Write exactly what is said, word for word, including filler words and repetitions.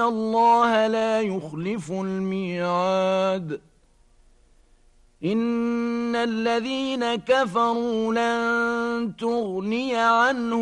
الله لا يخلف الميعاد إن الذين كفروا لن تغني عنهم